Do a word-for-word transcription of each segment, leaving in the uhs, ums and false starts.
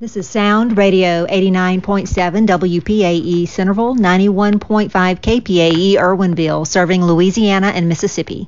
This is Sound Radio eighty-nine point seven W P A E Centerville, ninety-one point five K P A E Irwinville, serving Louisiana and Mississippi.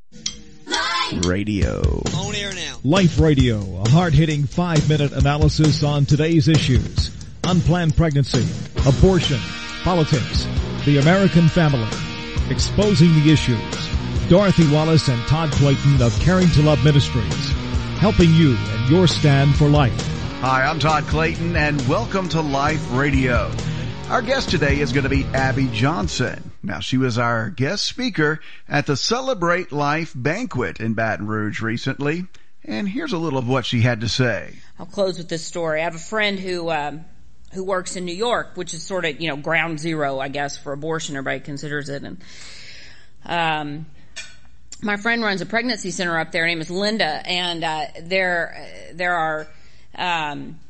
Radio. On air now. Life Radio, a hard-hitting five-minute analysis on today's issues. Unplanned pregnancy, abortion, politics, the American family. Exposing the issues. Dorothy Wallace and Todd Clayton of Caring to Love Ministries. Helping you in your stand for life. Hi, I'm Todd Clayton, and welcome to Life Radio. Our guest today is going to be Abby Johnson. Now, she was our guest speaker at the Celebrate Life banquet in Baton Rouge recently, and here's a little of what she had to say. I'll close with this story. I have a friend who um, who works in New York, which is sort of, you know, ground zero, I guess, for abortion. Everybody considers it. And um, my friend runs a pregnancy center up there. Her name is Linda, and uh, there there are. Um,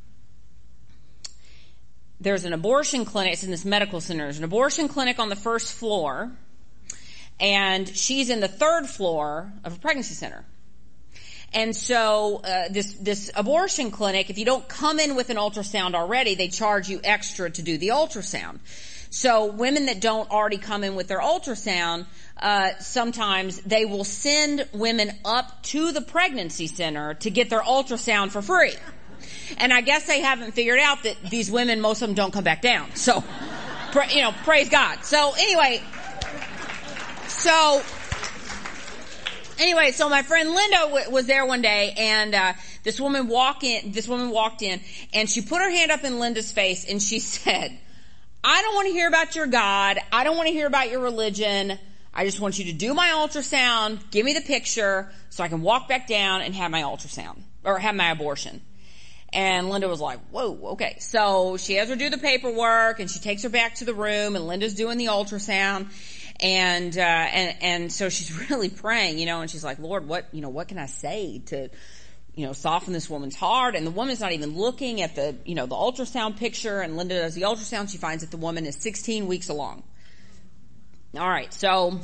there's an abortion clinic. It's in this medical center. There's an abortion clinic on the first floor, and she's in the third floor of a pregnancy center. And so uh, this this abortion clinic, if you don't come in with an ultrasound already, they charge you extra to do the ultrasound. So women that don't already come in with their ultrasound, uh, sometimes they will send women up to the pregnancy center to get their ultrasound for free. And I guess they haven't figured out that these women, most of them don't come back down. So, pra- you know, praise God. So anyway, so, anyway, so my friend Linda w- was there one day, and uh, this woman walk in, this woman walked in, and she put her hand up in Linda's face, and she said, I don't want to hear about your God. I don't want to hear about your religion. I just want you to do my ultrasound, give me the picture, so I can walk back down and have my ultrasound, or have my abortion. And Linda was like, whoa, okay. So she has her do the paperwork, and she takes her back to the room, and Linda's doing the ultrasound. And, uh, and, and so she's really praying, you know, and she's like, Lord, what, you know, what can I say to, you know, soften this woman's heart? And the woman's not even looking at the, you know, the ultrasound picture. And Linda does the ultrasound. She finds that the woman is sixteen weeks along. All right. So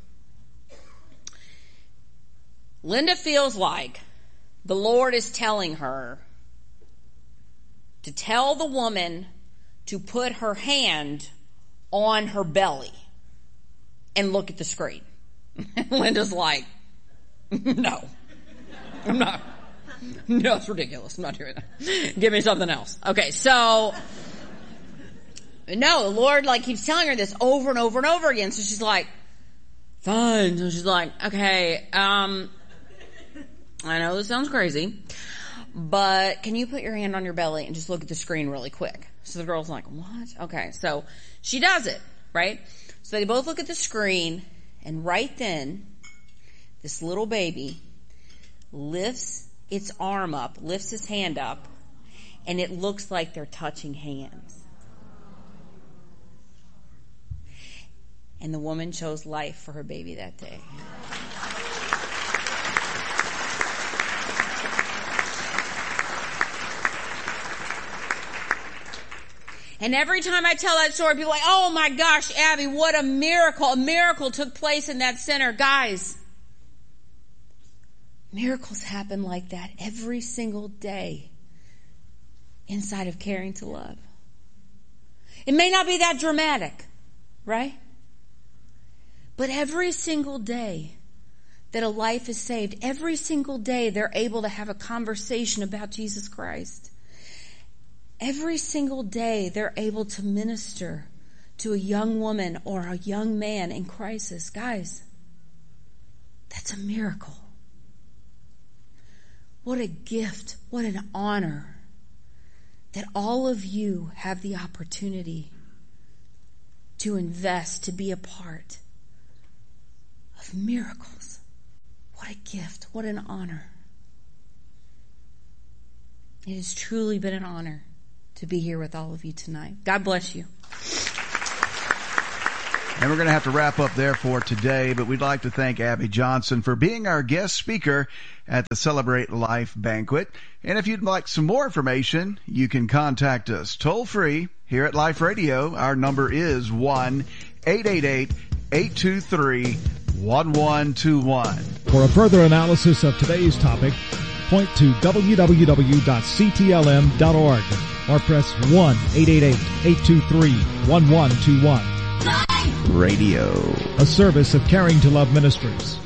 Linda feels like the Lord is telling her to tell the woman to put her hand on her belly and look at the screen. Linda's like, no, I'm not. No, it's ridiculous. I'm not doing that. Give me something else. Okay, so, no, the Lord, like, keeps telling her this over and over and over again. So she's like, fine. So she's like, okay, um, I know this sounds crazy, but can you put your hand on your belly and just look at the screen really quick? So the girl's like, what? Okay, so she does it, right? So they both look at the screen, and right then, this little baby lifts its arm up, lifts his hand up, and it looks like they're touching hands. And the woman chose life for her baby that day. And every time I tell that story, people are like, oh my gosh, Abby, what a miracle. A miracle took place in that center. Guys, miracles happen like that every single day inside of Caring to Love. It may not be that dramatic, right? But every single day that a life is saved, every single day they're able to have a conversation about Jesus Christ. Every single day they're able to minister to a young woman or a young man in crisis. Guys, that's a miracle. What a gift, what an honor that all of you have the opportunity to invest, to be a part of miracles. What a gift, what an honor. It has truly been an honor to be here with all of you tonight. God bless you. And we're going to have to wrap up there for today, but we'd like to thank Abby Johnson for being our guest speaker at the Celebrate Life banquet. And if you'd like some more information, you can contact us toll free here at Life Radio. Our number is one eight eight eight, eight two three, one one two one. For a further analysis of today's topic, point to w w w dot c t l m dot org or press one eight eight eight, eight two three, one one two one. Radio. A service of Caring to Love Ministries.